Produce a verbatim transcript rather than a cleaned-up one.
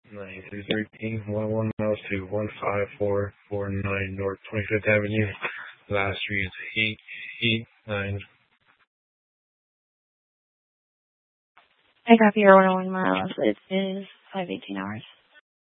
nine three three one one miles to one five four four nine North twenty-fifth Avenue. Last three is eight eight nine. I copy your one oh one miles. It is five eighteen hours.